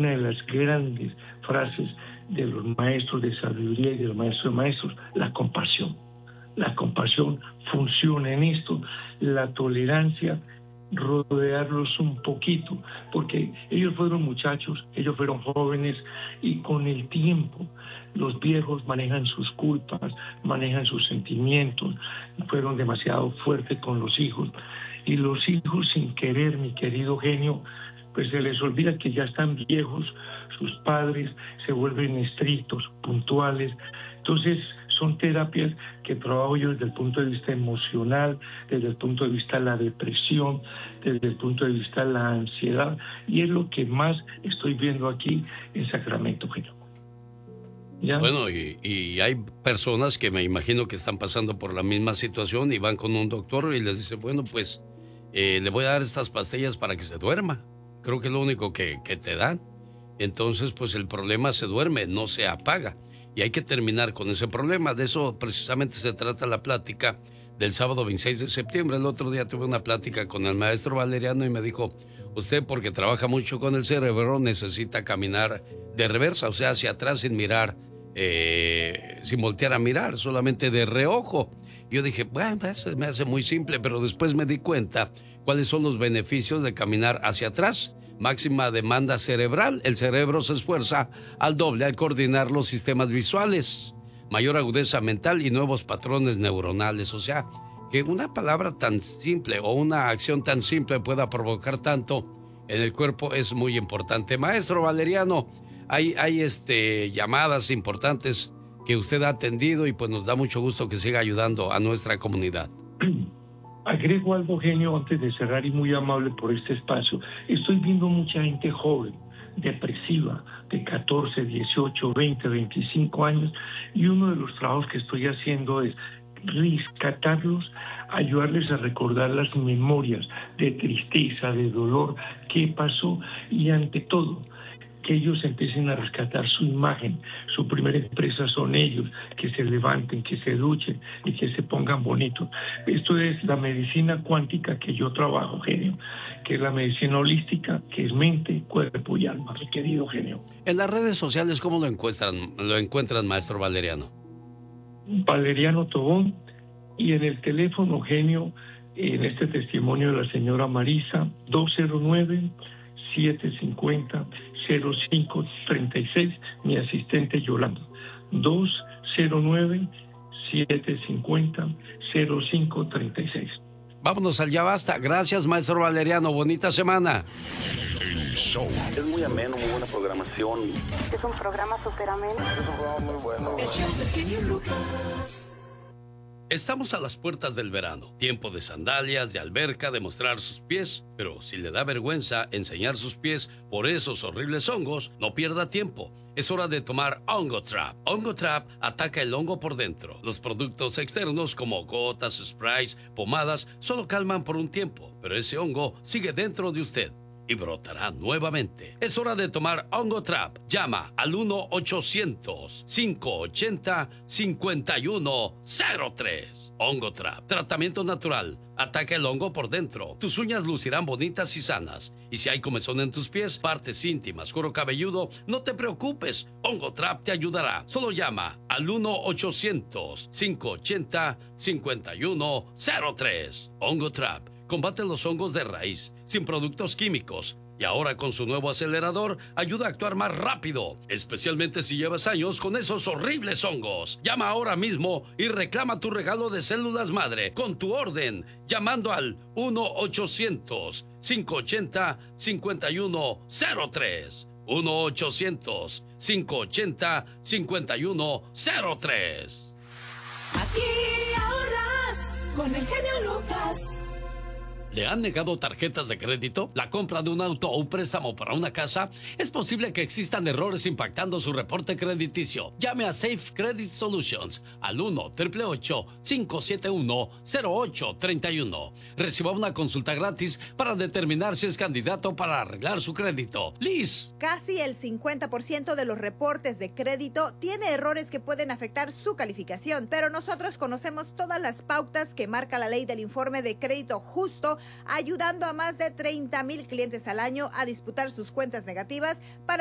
una de las grandes frases de los maestros de sabiduría y de los maestros de maestros, la compasión. La compasión funciona en esto, la tolerancia, rodearlos un poquito, porque ellos fueron muchachos, ellos fueron jóvenes, y con el tiempo los viejos manejan sus culpas, manejan sus sentimientos, fueron demasiado fuertes con los hijos, y los hijos sin querer, mi querido genio, pues se les olvida que ya están viejos, sus padres se vuelven estrictos, puntuales. Entonces son terapias que trabajo yo desde el punto de vista emocional, desde el punto de vista de la depresión, desde el punto de vista de la ansiedad, y es lo que más estoy viendo aquí en Sacramento, genio. ¿Ya? Bueno, y hay personas que me imagino que están pasando por la misma situación y van con un doctor y les dice, bueno, pues le voy a dar estas pastillas para que se duerma. Creo que es lo único que te dan. Entonces, pues el problema se duerme, no se apaga. Y hay que terminar con ese problema. De eso precisamente se trata la plática del sábado 26 de septiembre. El otro día tuve una plática con el maestro Valeriano y me dijo, usted porque trabaja mucho con el cerebro necesita caminar de reversa, o sea, hacia atrás sin mirar, sin voltear a mirar, solamente de reojo. Yo dije, bueno, eso me hace muy simple, pero después me di cuenta cuáles son los beneficios de caminar hacia atrás. Máxima demanda cerebral, el cerebro se esfuerza al doble al coordinar los sistemas visuales, mayor agudeza mental y nuevos patrones neuronales. O sea, que una palabra tan simple o una acción tan simple pueda provocar tanto en el cuerpo es muy importante. Maestro Valeriano, hay llamadas importantes que usted ha atendido y pues nos da mucho gusto que siga ayudando a nuestra comunidad. Agrego algo, genio, antes de cerrar, y muy amable por este espacio. Estoy viendo mucha gente joven, depresiva, de 14, 18, 20, 25 años, y uno de los trabajos que estoy haciendo es rescatarlos, ayudarles a recordar las memorias de tristeza, de dolor, qué pasó, y ante todo, que ellos empiecen a rescatar su imagen. Su primera empresa son ellos, que se levanten, que se duchen y que se pongan bonitos. Esto es la medicina cuántica que yo trabajo, genio, que es la medicina holística, que es mente, cuerpo y alma, mi querido genio. En las redes sociales, ¿cómo lo encuentran, maestro Valeriano? Valeriano Tobón, y en el teléfono, genio, en este testimonio de la señora Marisa, 209-750-0536, mi asistente Yolanda, 209-750-0536. Vámonos al Ya Basta. Gracias, maestro Valeriano. Bonita semana. El show. Es muy ameno, muy buena programación. Es un programa súper ameno. Es un programa muy bueno. Estamos a las puertas del verano, tiempo de sandalias, de alberca, de mostrar sus pies, pero si le da vergüenza enseñar sus pies por esos horribles hongos, no pierda tiempo. Es hora de tomar Hongo Trap. Hongo Trap ataca el hongo por dentro. Los productos externos como gotas, sprays, pomadas, solo calman por un tiempo, pero ese hongo sigue dentro de usted y brotará nuevamente. Es hora de tomar Hongo Trap. Llama al 1-800-580-5103. Hongo Trap. Tratamiento natural. Ataca el hongo por dentro. Tus uñas lucirán bonitas y sanas. Y si hay comezón en tus pies, partes íntimas, cuero cabelludo, no te preocupes. Hongo Trap te ayudará. Solo llama al 1-800-580-5103. Hongo Trap. Combate los hongos de raíz, sin productos químicos. Y ahora con su nuevo acelerador, ayuda a actuar más rápido, especialmente si llevas años con esos horribles hongos. Llama ahora mismo y reclama tu regalo de células madre con tu orden, llamando al 1-800-580-5103. 1-800-580-5103. Aquí ahorras con el genio Lucas. ¿Le han negado tarjetas de crédito? ¿La compra de un auto o un préstamo para una casa? Es posible que existan errores impactando su reporte crediticio. Llame a Safe Credit Solutions al 1-888-571-0831. Reciba una consulta gratis para determinar si es candidato para arreglar su crédito. Liz. Casi el 50% de los reportes de crédito tiene errores que pueden afectar su calificación, pero nosotros conocemos todas las pautas que marca la ley del informe de crédito justo, ayudando a más de 30,000 clientes al año a disputar sus cuentas negativas para